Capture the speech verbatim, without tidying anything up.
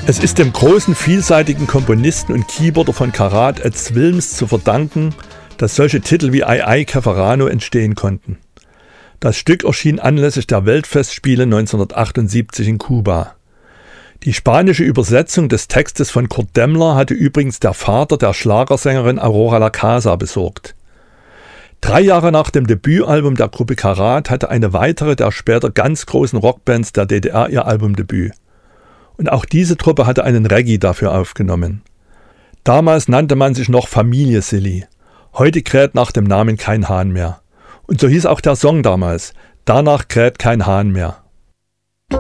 Es ist dem großen, vielseitigen Komponisten und Keyboarder von Karat, Eds Wilms, zu verdanken, dass solche Titel wie Ai Ai Caffarano entstehen konnten. Das Stück erschien anlässlich der Weltfestspiele neunzehnhundertachtundsiebzig in Kuba. Die spanische Übersetzung des Textes von Kurt Demmler hatte übrigens der Vater der Schlagersängerin Aurora La Casa besorgt. Drei Jahre nach dem Debütalbum der Gruppe Karat hatte eine weitere der später ganz großen Rockbands der D D R ihr Albumdebüt. Und auch diese Truppe hatte einen Reggae dafür aufgenommen. Damals nannte man sich noch Familie Silly. Heute kräht nach dem Namen kein Hahn mehr. Und so hieß auch der Song damals, Danach kräht kein Hahn mehr.